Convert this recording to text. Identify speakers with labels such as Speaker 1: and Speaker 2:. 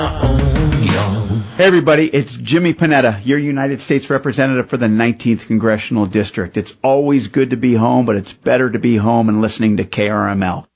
Speaker 1: Hey everybody, it's Jimmy Panetta, your United States Representative for the 19th Congressional District. It's always good to be home, but it's better to be home and listening to KRML.